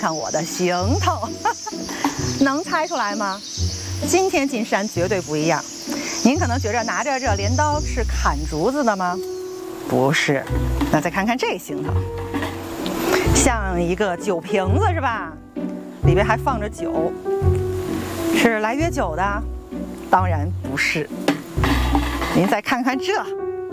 看我的行头，能猜出来吗？今天进山绝对不一样。您可能觉着拿着这镰刀是砍竹子的吗？不是。那再看看这行头，像一个酒瓶子是吧？里边还放着酒，是来约酒的？当然不是。您再看看这，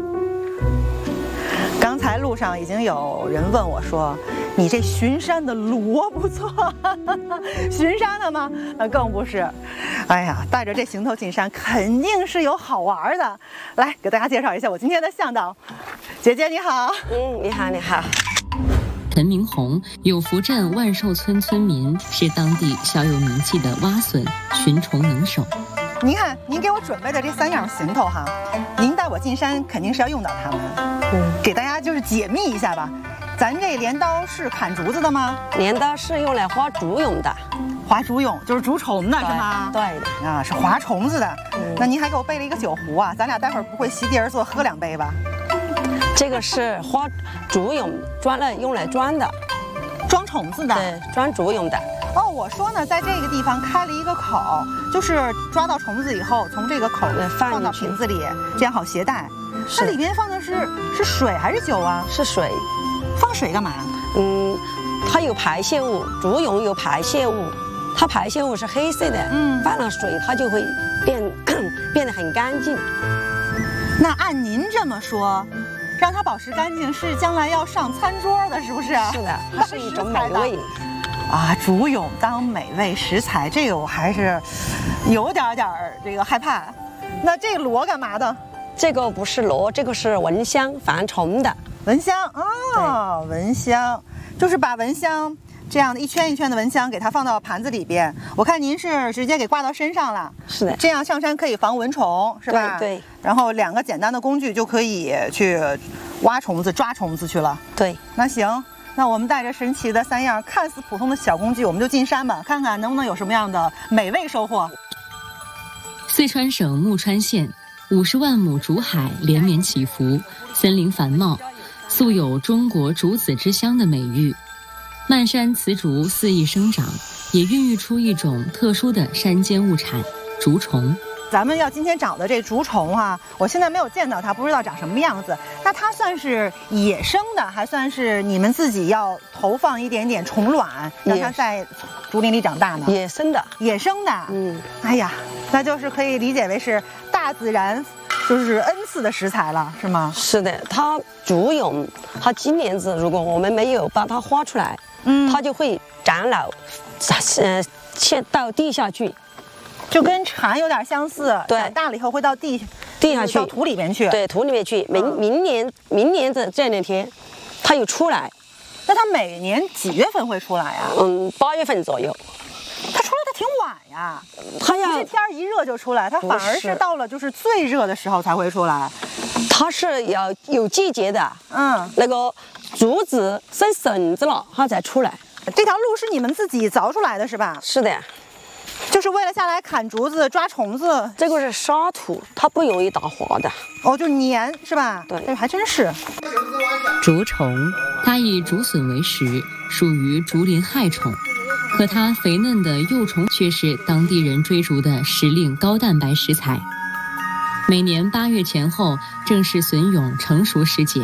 刚才路上已经有人问我说，你这巡山的锣不错，巡山的吗？那更不是。哎呀，带着这行头进山，肯定是有好玩的。来，给大家介绍一下我今天的向导，姐姐你好。 你好，你好。 陈明红，有福镇万寿村村民，是当地小有名气的挖笋、寻虫能手。 您看，您给我准备的这3样行头哈，您带我进山肯定是要用到它们。给大家就是解密一下吧。咱这镰刀是砍竹子的吗？ 镰刀是用来划竹蛹的， 划竹蛹就是竹虫的是吗？ 对的啊，是划虫子的。那您还给我备了一个酒壶啊，咱俩待会儿不会席地而坐喝2杯吧？ 这个是划竹蛹用来装的， 装虫子的。 对，装竹蛹的。 哦，我说呢，在这个地方开了一个口，就是抓到虫子以后，从这个口放到瓶子里，这样好携带。它里边放的是水还是酒啊？ 是水。 放水干嘛？ 它有排泄物，竹蛹有排泄物，它排泄物是黑色的，放了水它就会变得很干净。 那按您这么说，让它保持干净是将来要上餐桌的，是不是？ 是的，它是一种美味。 啊，竹蛹当美味食材，这个我还是有点这个害怕。那这个螺干嘛的？ 这个不是螺，这个是蚊香，防虫的。 蚊香啊，蚊香就是把蚊香这样的一圈一圈的蚊香给它放到盘子里边。我看您是直接给挂到身上了， 是的， 这样上山可以防蚊虫，是吧？ 对。 然后2个简单的工具就可以去挖虫子、抓虫子去了。 对。 那行，那我们带着神奇的3样看似普通的小工具，我们就进山吧，看看能不能有什么样的美味收获。 四川省木川县50万亩竹海连绵起伏，森林繁茂，素有中国竹子之乡的美誉。漫山雌竹肆意生长，也孕育出一种特殊的山间物产——竹虫。 咱们要今天找的这竹虫啊，我现在没有见到它，不知道长什么样子。那它算是野生的，还算是你们自己要投放一点点虫卵，让它在竹林里长大呢？ 野生的， 野生的。哎呀，那就是可以理解为是大自然就是恩赐的食材了，是吗？ 是的，它竹蛹，它今年子如果我们没有把它挖出来，它就会长老，陷到地下去。 就跟蝉有点相似，长大了以后会到地下去，到土里面去。对， 土里面去。明年的这2天，它又出来。 那它每年几月份会出来啊 ？8月份左右。 它出来的挺晚呀， 它要不是天一热就出来，它反而是到了就是最热的时候才会出来。 它是要有季节的，那个竹子生笋子了，它才出来。 这条路是你们自己凿出来的是吧？ 是的。 就是为了下来砍竹子、抓虫子。 这个是沙土，它不容易打滑的。 哦，就黏是吧？ 对， 哎，还真是。 竹虫，它以竹笋为食，属于竹林害虫。可它肥嫩的幼虫却是当地人追逐的时令高蛋白食材。每年8月前后，正是笋蛹成熟时节。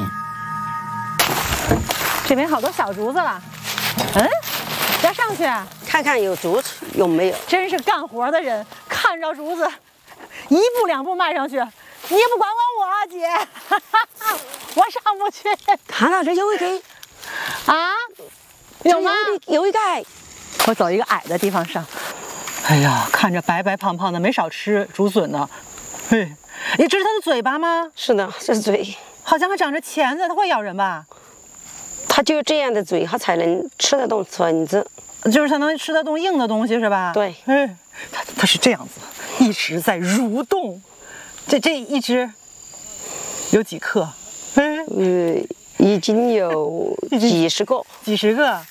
这边好多小竹子了，要上去看看有竹有没有。 真是干活的人，看着竹子1步2步迈上去，你也不管我啊，姐，我上不去。 看到这有一根啊？有吗？ 有一个。 我走一个矮的地方上。哎呀，看着白白胖胖的，没少吃竹笋呢。嘿，这是它的嘴巴吗？ 是的，这是嘴。 好像还长着钳子，它会咬人吧？ 它就这样的嘴，它才能吃得动笋子， 就是它能吃得动硬的东西，是吧？ 对。 它是这样子，一直在蠕动。这一只有几克？ 已经有几十个。 几十个。